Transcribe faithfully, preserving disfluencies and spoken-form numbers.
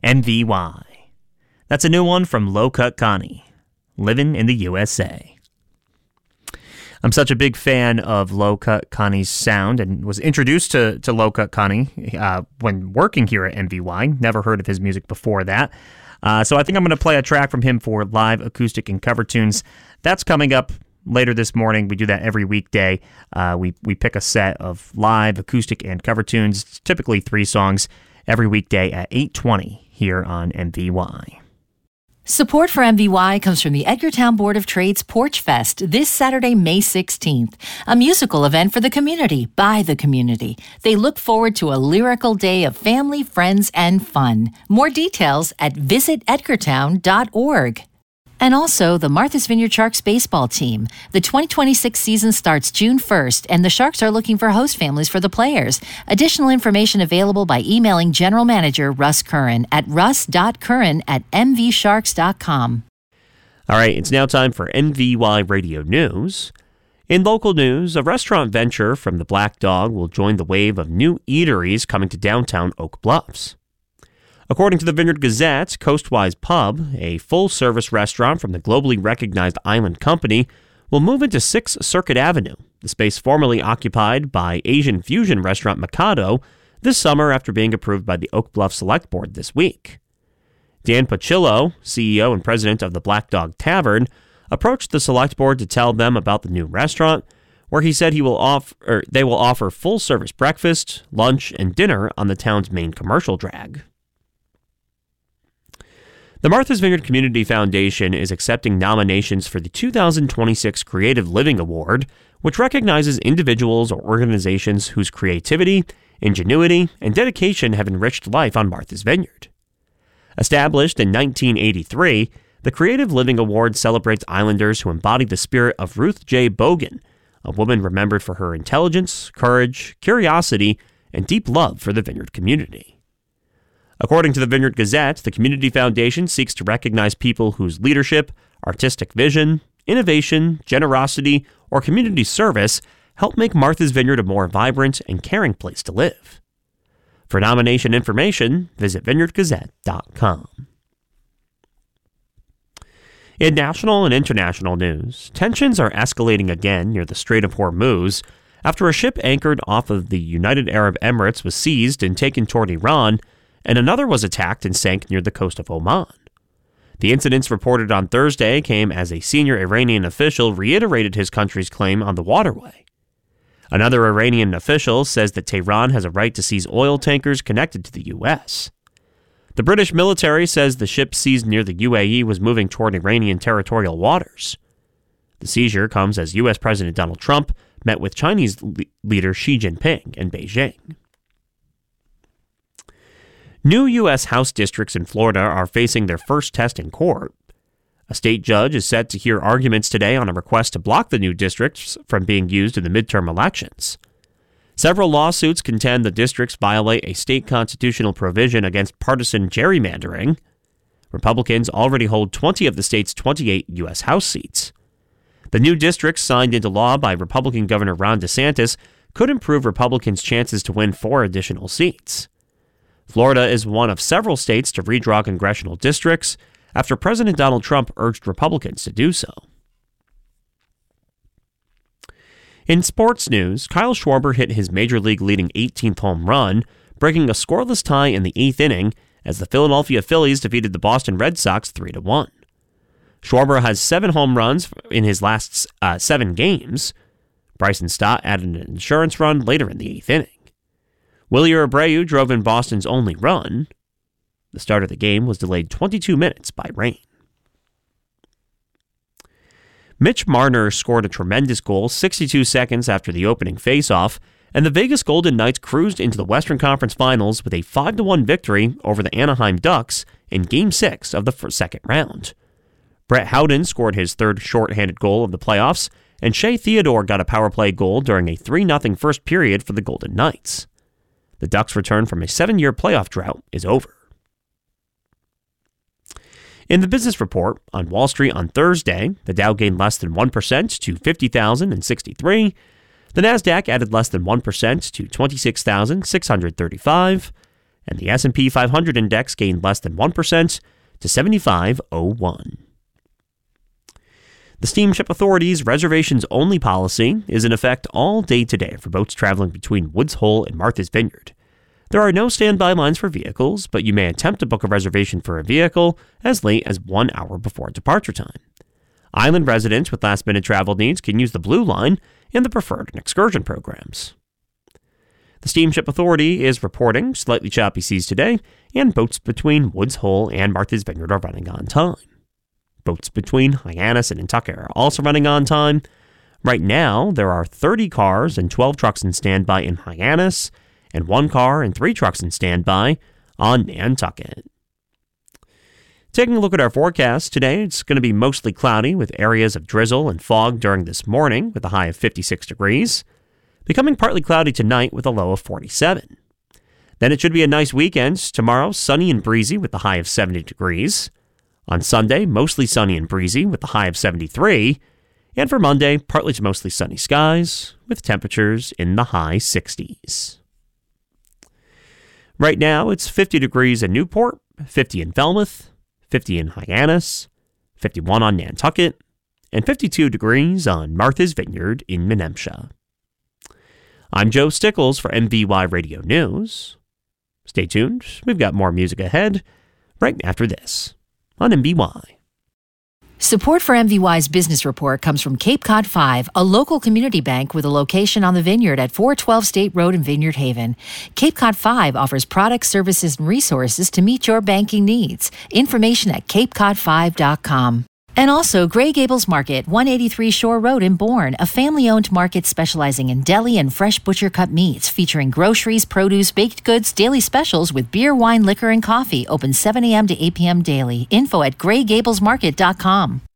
M V Y. That's a new one from Low Cut Connie, living in the U S A. I'm such a big fan of Low Cut Connie's sound and was introduced to, to Low Cut Connie uh, when working here at M V Y. Never heard of his music before that. Uh, so I think I'm going to play a track from him for live acoustic and cover tunes. That's coming up later this morning. We do that every weekday. Uh, we, we pick a set of live acoustic and cover tunes, it's typically three songs, every weekday at eight twenty here on M V Y. Support for M V Y comes from the Edgartown Board of Trades Porch Fest this Saturday, May sixteenth, a musical event for the community, by the community. They look forward to a lyrical day of family, friends, and fun. More details at visit edgartown dot org. And also, the Martha's Vineyard Sharks baseball team. The twenty twenty-six season starts June first, and the Sharks are looking for host families for the players. Additional information available by emailing General Manager Russ Curran at russ dot curran at m v sharks dot com. All right, it's now time for M V Y Radio News. In local news, a restaurant venture from the Black Dog will join the wave of new eateries coming to downtown Oak Bluffs. According to the Vineyard Gazette, Coastwise Pub, a full-service restaurant from the globally recognized Island Company, will move into six Circuit Avenue, the space formerly occupied by Asian fusion restaurant Mikado, this summer after being approved by the Oak Bluff Select Board this week. Dan Pacillo, C E O and president of the Black Dog Tavern, approached the Select Board to tell them about the new restaurant, where he said he will offer, or they will offer full-service breakfast, lunch, and dinner on the town's main commercial drag. The Martha's Vineyard Community Foundation is accepting nominations for the two thousand twenty-six Creative Living Award, which recognizes individuals or organizations whose creativity, ingenuity, and dedication have enriched life on Martha's Vineyard. Established in nineteen eighty-three, the Creative Living Award celebrates Islanders who embody the spirit of Ruth J. Bogan, a woman remembered for her intelligence, courage, curiosity, and deep love for the Vineyard community. According to the Vineyard Gazette, the Community Foundation seeks to recognize people whose leadership, artistic vision, innovation, generosity, or community service help make Martha's Vineyard a more vibrant and caring place to live. For nomination information, visit vineyard gazette dot com. In national and international news, tensions are escalating again near the Strait of Hormuz after a ship anchored off of the United Arab Emirates was seized and taken toward Iran, and another was attacked and sank near the coast of Oman. The incidents reported on Thursday came as a senior Iranian official reiterated his country's claim on the waterway. Another Iranian official says that Tehran has a right to seize oil tankers connected to the U S. The British military says the ship seized near the U A E was moving toward Iranian territorial waters. The seizure comes as U S President Donald Trump met with Chinese le- leader Xi Jinping in Beijing. New U S House districts in Florida are facing their first test in court. A state judge is set to hear arguments today on a request to block the new districts from being used in the midterm elections. Several lawsuits contend the districts violate a state constitutional provision against partisan gerrymandering. Republicans already hold twenty of the state's twenty-eight U S House seats. The new districts signed into law by Republican Governor Ron DeSantis could improve Republicans' chances to win four additional seats. Florida is one of several states to redraw congressional districts after President Donald Trump urged Republicans to do so. In sports news, Kyle Schwarber hit his Major League leading eighteenth home run, breaking a scoreless tie in the eighth inning as the Philadelphia Phillies defeated the Boston Red Sox three to one. Schwarber has seven home runs in his last uh, seven games. Bryson Stott added an insurance run later in the eighth inning. Wilyer Abreu drove in Boston's only run. The start of the game was delayed twenty-two minutes by rain. Mitch Marner scored a tremendous goal sixty-two seconds after the opening faceoff, and the Vegas Golden Knights cruised into the Western Conference Finals with a five to one victory over the Anaheim Ducks in Game six of the first, second round. Brett Howden scored his third shorthanded goal of the playoffs, and Shea Theodore got a power play goal during a three nothing first period for the Golden Knights. The Ducks' return from a seven-year playoff drought is over. In the business report, on Wall Street on Thursday, the Dow gained less than one percent to fifty thousand sixty-three. The Nasdaq added less than one percent to twenty-six thousand six hundred thirty-five. and the S and P five hundred index gained less than one percent to seventy-five oh one. The Steamship Authority's reservations-only policy is in effect all day today for boats traveling between Woods Hole and Martha's Vineyard. There are no standby lines for vehicles, but you may attempt to book a reservation for a vehicle as late as one hour before departure time. Island residents with last-minute travel needs can use the Blue Line in the preferred and excursion programs. The Steamship Authority is reporting slightly choppy seas today, and boats between Woods Hole and Martha's Vineyard are running on time. Boats between Hyannis and Nantucket are also running on time. Right now, there are thirty cars and twelve trucks in standby in Hyannis, and one car and three trucks in standby on Nantucket. Taking a look at our forecast today, it's going to be mostly cloudy with areas of drizzle and fog during this morning with a high of fifty-six degrees. Becoming partly cloudy tonight with a low of forty-seven. Then it should be a nice weekend. Tomorrow, sunny and breezy with a high of seventy degrees. On Sunday, mostly sunny and breezy with a high of seventy-three. And for Monday, partly to mostly sunny skies with temperatures in the high sixties. Right now, it's fifty degrees in Newport, fifty in Falmouth, fifty in Hyannis, fifty-one on Nantucket, and fifty-two degrees on Martha's Vineyard in Menemsha. I'm Joe Stickles for M V Y Radio News. Stay tuned, we've got more music ahead right after this on M V Y. Support for M V Y's business report comes from Cape Cod five, a local community bank with a location on the Vineyard at four twelve State Road in Vineyard Haven. Cape Cod five offers products, services, and resources to meet your banking needs. Information at cape cod five dot com. And also Gray Gables Market, one eighty-three Shore Road in Bourne, a family-owned market specializing in deli and fresh butcher-cut meats, featuring groceries, produce, baked goods, daily specials with beer, wine, liquor, and coffee. Open seven a.m. to eight p.m. daily. Info at gray gables market dot com.